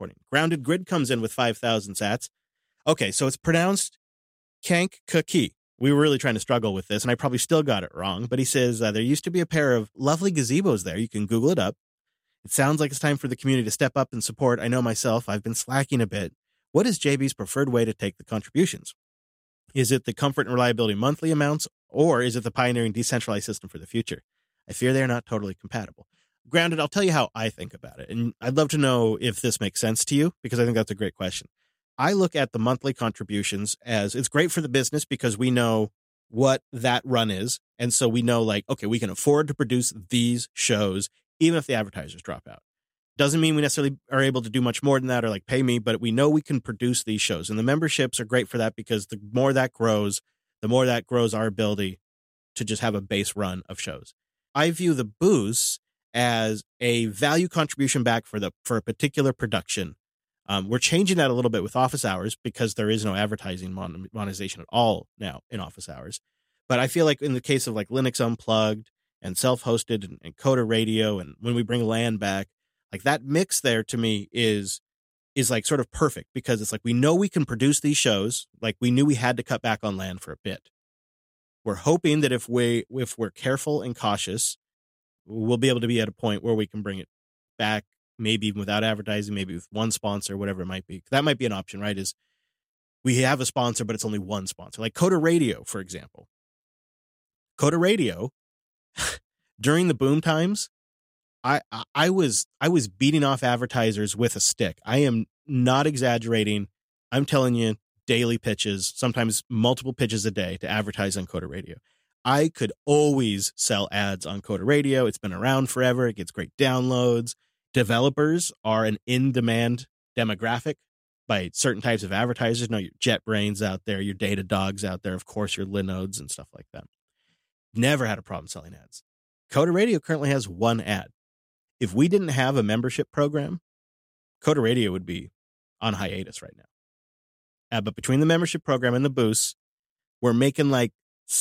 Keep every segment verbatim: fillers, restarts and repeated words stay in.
recording. Grounded Grid comes in with five thousand sats. Okay, so it's pronounced Kankakee. We were really trying to struggle with this, and I probably still got it wrong, but he says uh, there used to be a pair of lovely gazebos there. You can Google it up. It sounds like it's time for the community to step up and support. I know myself, I've been slacking a bit. What is J B's preferred way to take the contributions? Is it the comfort and reliability monthly amounts, or is it the pioneering decentralized system for the future? I fear they are not totally compatible. Grounded, I'll tell you how I think about it, and I'd love to know if this makes sense to you, because I think that's a great question. I look at the monthly contributions as it's great for the business because we know what that run is. And so we know, like, okay, we can afford to produce these shows, even if the advertisers drop out. Doesn't mean we necessarily are able to do much more than that or like pay me, but we know we can produce these shows. And the memberships are great for that because the more that grows, the more that grows our ability to just have a base run of shows. I view the boosts as a value contribution back for the for a particular production. Um, we're changing that a little bit with office hours because there is no advertising mon- monetization at all now in office hours. But I feel like in the case of like Linux Unplugged and self-hosted and, and Coda Radio, and when we bring LAN back, like that mix there to me is is like sort of perfect because it's like we know we can produce these shows. Like we knew we had to cut back on LAN for a bit. We're hoping that if we if we're careful and cautious, we'll be able to be at a point where we can bring it back. Maybe even without advertising, maybe with one sponsor, whatever it might be. That might be an option, right? Is we have a sponsor, but it's only one sponsor. Like Coda Radio, for example. Coda Radio, during the boom times, I, I I was I was beating off advertisers with a stick. I am not exaggerating. I'm telling you, daily pitches, sometimes multiple pitches a day to advertise on Coda Radio. I could always sell ads on Coda Radio. It's been around forever. It gets great downloads. Developers are an in-demand demographic by certain types of advertisers. You know, your JetBrains out there, your Datadogs out there, of course, your Linodes and stuff like that. Never had a problem selling ads. Coda Radio currently has one ad. If we didn't have a membership program, Coda Radio would be on hiatus right now. Uh, but between the membership program and the boosts, we're making like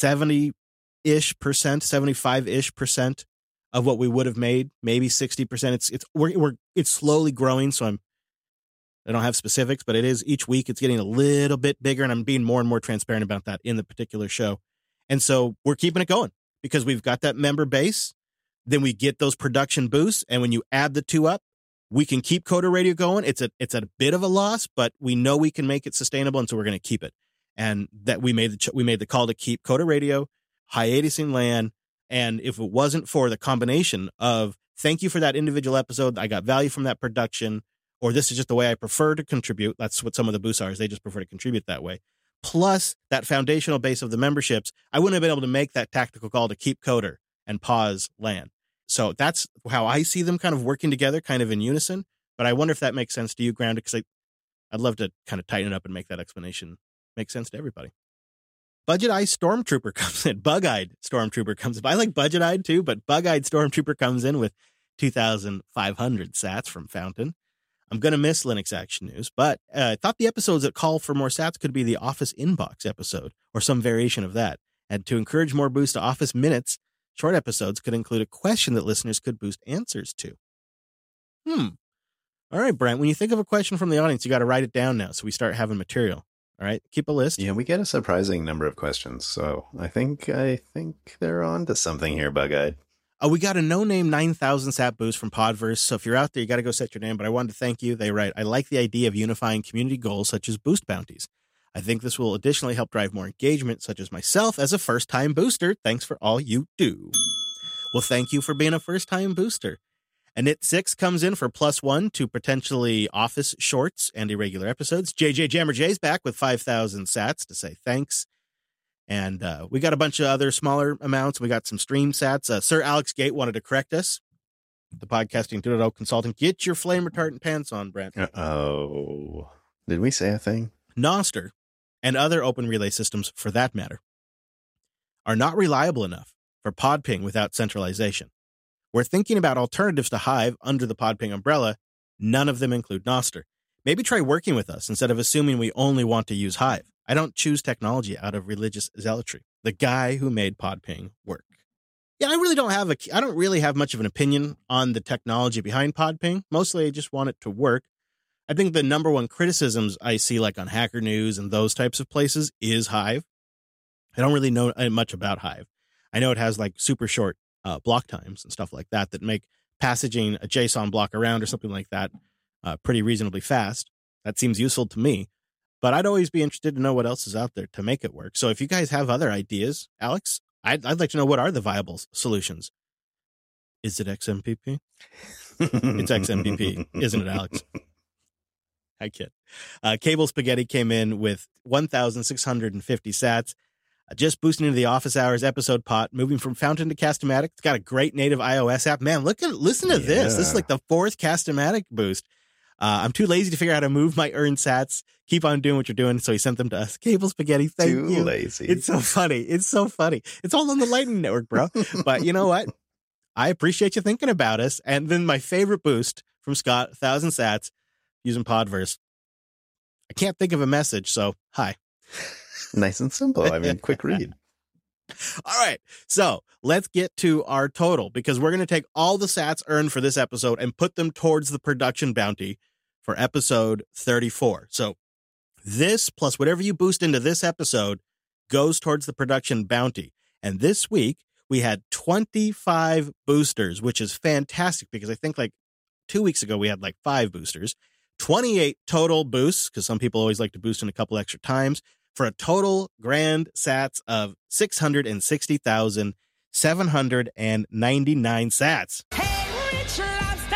seventy-ish percent, seventy-five-ish percent of what we would have made, maybe sixty percent. It's it's we're, we're it's slowly growing, so I'm I don't have specifics, but it is each week it's getting a little bit bigger, and I'm being more and more transparent about that in the particular show. And so we're keeping it going because we've got that member base. Then we get those production boosts, and when you add the two up, we can keep Coda Radio going. It's a it's a bit of a loss, but we know we can make it sustainable, and so we're going to keep it. And that we made the we made the call to keep Coda Radio, hiatusing LAN. And if it wasn't for the combination of thank you for that individual episode, I got value from that production, or this is just the way I prefer to contribute. That's what some of the boosts are, is they just prefer to contribute that way. Plus that foundational base of the memberships, I wouldn't have been able to make that tactical call to keep Coder and pause LAN. So that's how I see them kind of working together, kind of in unison. But I wonder if that makes sense to you, Grounded, because I'd love to kind of tighten it up and make that explanation make sense to everybody. Budget-Eyed Stormtrooper comes in. Bug-Eyed Stormtrooper comes in. I like Budget-Eyed too, but Bug-Eyed Stormtrooper comes in with two thousand five hundred sats from Fountain. I'm going to miss Linux Action News, but uh, I thought the episodes that call for more sats could be the Office Inbox episode or some variation of that. And to encourage more boost to Office Minutes, short episodes could include a question that listeners could boost answers to. Hmm. All right, Brent, when you think of a question from the audience, you got to write it down now so we start having material. All right, keep a list. Yeah, we get a surprising number of questions, so I think I think they're on to something here, Bug-Eyed. Uh, we got a no-name nine thousand sat boost from Podverse, so if you're out there, you got to go set your name, but I wanted to thank you. They write, I like the idea of unifying community goals such as boost bounties. I think this will additionally help drive more engagement, such as myself as a first-time booster. Thanks for all you do. Well, thank you for being a first-time booster. And It Six comes in for plus one to potentially Office shorts and irregular episodes. J J Jammer J's back with five thousand sats to say thanks. And uh, we got a bunch of other smaller amounts. We got some stream sats. Uh, Sir Alex Gate wanted to correct us. The Podcasting two point oh consultant. Get your flame retardant pants on, Brent. Uh-oh. Did we say a thing? Nostr, and other open relay systems for that matter, are not reliable enough for PodPing without centralization. We're thinking about alternatives to Hive under the PodPing umbrella. None of them include Nostr. Maybe try working with us instead of assuming we only want to use Hive. I don't choose technology out of religious zealotry. The guy who made PodPing work. Yeah, I really don't have a, I don't really have much of an opinion on the technology behind PodPing. Mostly I just want it to work. I think the number one criticisms I see like on Hacker News and those types of places is Hive. I don't really know much about Hive. I know it has like super short uh, block times and stuff like that that make passaging a JSON block around or something like that uh, pretty reasonably fast. That seems useful to me. But I'd always be interested to know what else is out there to make it work. So if you guys have other ideas, Alex, I'd, I'd like to know what are the viable solutions. Is it X M P P? It's X M P P, isn't it, Alex? I kid. Uh, Cable Spaghetti came in with one thousand six hundred fifty sats. Uh, just boosting into the office hours episode pot, moving from Fountain to Cast-O-Matic. It's got a great native iOS app. Man, look at listen to yeah. this. This is like the fourth Cast-O-Matic boost. Uh, I'm too lazy to figure out how to move my earned sats. Keep on doing what you're doing. So he sent them to us. Cable Spaghetti, thank too you. Too lazy. It's so funny. It's so funny. It's all on the Lightning Network, bro. But you know what? I appreciate you thinking about us. And then my favorite boost from Scott, one thousand sats, using Podverse. I can't think of a message, so hi. Nice and simple. I mean, quick read. All right. So let's get to our total, because we're going to take all the sats earned for this episode and put them towards the production bounty for episode thirty-four. So this plus whatever you boost into this episode goes towards the production bounty. And this week we had twenty-five boosters, which is fantastic because I think like two weeks ago we had like five boosters, twenty-eight total boosts, because some people always like to boost in a couple extra times, for a total grand sats of six hundred sixty thousand seven hundred ninety-nine sats. Hey, Rich Lobster!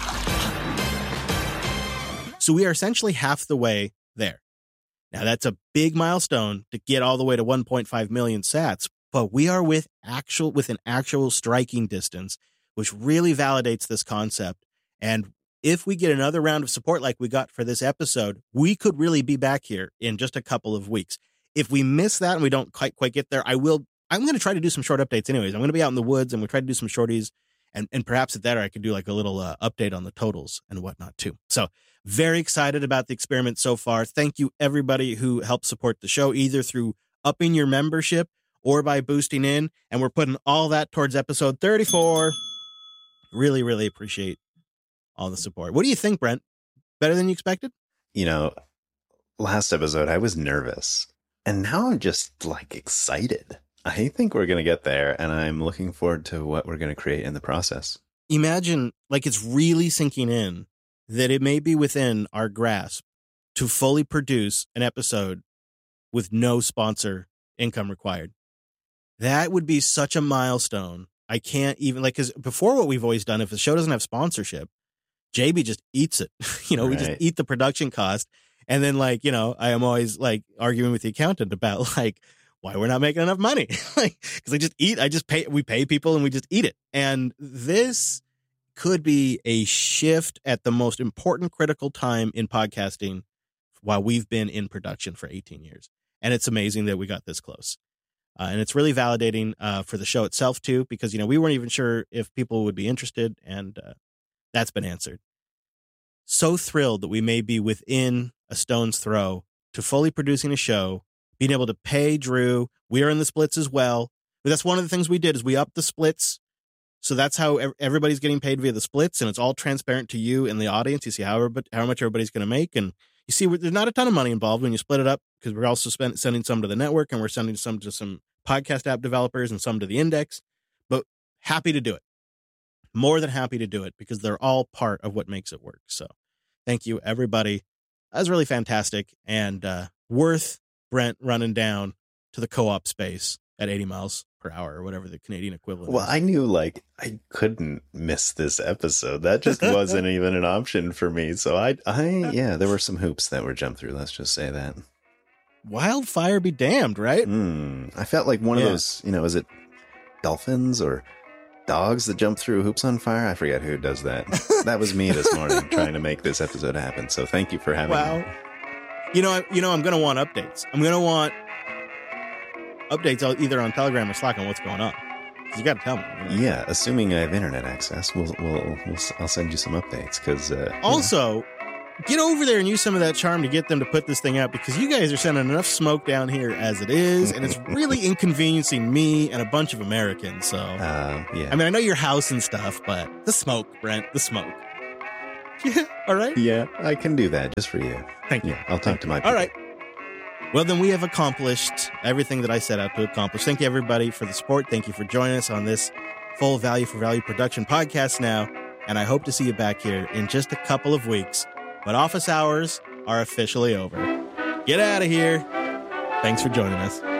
So we are essentially half the way there. Now that's a big milestone to get all the way to one point five million sats, but we are with actual with an actual striking distance, which really validates this concept. And if we get another round of support like we got for this episode, we could really be back here in just a couple of weeks. If we miss that and we don't quite quite get there, I will. I'm going to try to do some short updates anyways. I'm going to be out in the woods and we'll try to do some shorties. And, and perhaps at that, I could do like a little uh, update on the totals and whatnot too. So very excited about the experiment so far. Thank you everybody who helped support the show, either through upping your membership or by boosting in. And we're putting all that towards episode thirty-four. Really, really appreciate all the support. What do you think, Brent? Better than you expected? You know, last episode, I was nervous. And now I'm just like excited. I think we're going to get there. And I'm looking forward to what we're going to create in the process. Imagine like it's really sinking in that it may be within our grasp to fully produce an episode with no sponsor income required. That would be such a milestone. I can't even like, because before what we've always done, if the show doesn't have sponsorship, J B just eats it. You know, right. We just eat the production cost. And then like, you know, I am always like arguing with the accountant about like why we're not making enough money. Like, cause I just eat, I just pay, we pay people and we just eat it. And this could be a shift at the most important critical time in podcasting while we've been in production for eighteen years. And it's amazing that we got this close. Uh, and it's really validating uh, for the show itself too, because, you know, we weren't even sure if people would be interested, and uh, that's been answered. So thrilled that we may be within a stone's throw to fully producing a show, being able to pay Drew. We are in the splits as well. But that's one of the things we did is we upped the splits. So that's how everybody's getting paid via the splits, and it's all transparent to you and the audience. You see how, how much everybody's going to make, and you see there's not a ton of money involved when you split it up, because we're also spend, sending some to the network, and we're sending some to some podcast app developers and some to the index. But happy to do it. More than happy to do it, because they're all part of what makes it work. So thank you, everybody. That was really fantastic, and uh, worth Brent running down to the co-op space at eighty miles per hour or whatever the Canadian equivalent well, is. I knew like I couldn't miss this episode. That just wasn't even an option for me. So I, I, yeah, there were some hoops that were jumped through. Let's just say that. Wildfire be damned, right? Mm, I felt like one yeah. of those, you know, is it dolphins or dogs that jump through hoops on fire? I forget who does that. That was me this morning trying to make this episode happen. So thank you for having wow. me. You know, you know, I'm going to want updates. I'm going to want updates either on Telegram or Slack on what's going on. You got to tell me. You know? Yeah, assuming I have internet access, we'll, we'll, we'll I'll send you some updates. Because uh, also, know. Get over there and use some of that charm to get them to put this thing out, because you guys are sending enough smoke down here as it is, and it's really inconveniencing me and a bunch of Americans. So, uh, yeah. I mean, I know your house and stuff, but the smoke, Brent, the smoke. Yeah. All right. Yeah, I can do that just for you. Thank you. Yeah, I'll talk to my people. All right. Well, then we have accomplished everything that I set out to accomplish. Thank you, everybody, for the support. Thank you for joining us on this full Value for Value production podcast now. And I hope to see you back here in just a couple of weeks. But office hours are officially over. Get out of here. Thanks for joining us.